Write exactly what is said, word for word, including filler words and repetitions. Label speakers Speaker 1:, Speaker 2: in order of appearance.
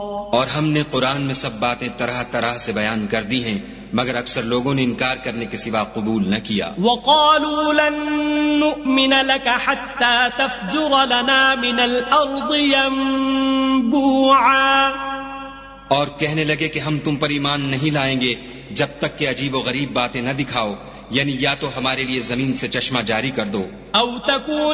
Speaker 1: और हमने कुरान में सब बातें तरह तरह से बयान कर दी हैं, मगर अक्सर लोगों ने इनकार करने के सिवा कबूल न किया।
Speaker 2: वक़ालू लन नुअमिन लक हत्ता तफ़जुर लना मिनल अर्ज़ि यंबुआ,
Speaker 1: और कहने लगे कि हम तुम पर ईमान नहीं लाएंगे जब तक कि अजीब व गरीब बातें न दिखाओ, यानी या तो हमारे लिए जमीन से चश्मा जारी कर दो,
Speaker 2: औ तकून